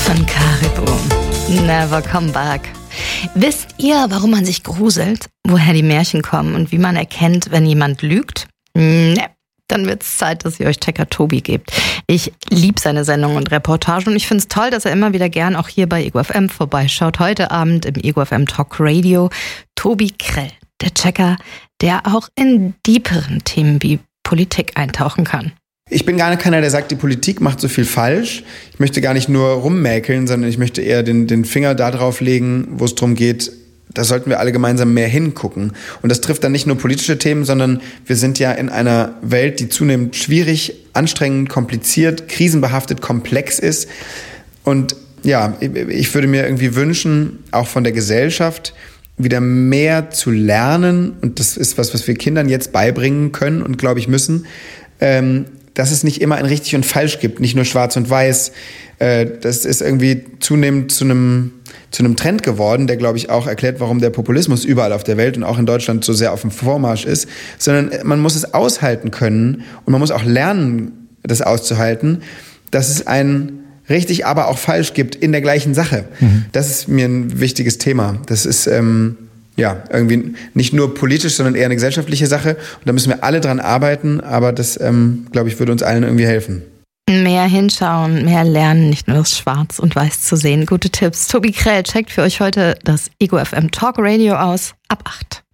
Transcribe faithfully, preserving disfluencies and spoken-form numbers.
von Caribou. Never come back. Wisst ihr, warum man sich gruselt? Woher die Märchen kommen und wie man erkennt, wenn jemand lügt? Ne, dann wird's Zeit, dass ihr euch Checker Tobi gebt. Ich liebe seine Sendungen und Reportagen und ich finde es toll, dass er immer wieder gern auch hier bei Ego F M vorbeischaut. Heute Abend im Ego F M Talk Radio Tobi Krell, der Checker, der auch in deeperen Themen wie Politik eintauchen kann. Ich bin gar keiner, der sagt, die Politik macht so viel falsch. Ich möchte gar nicht nur rummäkeln, sondern ich möchte eher den, den Finger da drauf legen, wo es darum geht, da sollten wir alle gemeinsam mehr hingucken. Und das trifft dann nicht nur politische Themen, sondern wir sind ja in einer Welt, die zunehmend schwierig, anstrengend, kompliziert, krisenbehaftet, komplex ist. Und ja, ich würde mir irgendwie wünschen, auch von der Gesellschaft, wieder mehr zu lernen. Und das ist was, was wir Kindern jetzt beibringen können und, glaube ich, müssen, ähm, dass es nicht immer ein richtig und falsch gibt, nicht nur schwarz und weiß. Äh, das ist irgendwie zunehmend zu einem zu einem Trend geworden, der, glaube ich, auch erklärt, warum der Populismus überall auf der Welt und auch in Deutschland so sehr auf dem Vormarsch ist. Sondern man muss es aushalten können und man muss auch lernen, das auszuhalten, dass es ein richtig, aber auch falsch gibt in der gleichen Sache. Mhm. Das ist mir ein wichtiges Thema. Das ist ähm, ja irgendwie nicht nur politisch, sondern eher eine gesellschaftliche Sache. Und da müssen wir alle dran arbeiten, aber das, ähm, glaube ich, würde uns allen irgendwie helfen. Mehr hinschauen, mehr lernen, nicht nur das Schwarz und Weiß zu sehen. Gute Tipps. Tobi Krell checkt für euch heute das Ego F M Talk Radio aus ab acht.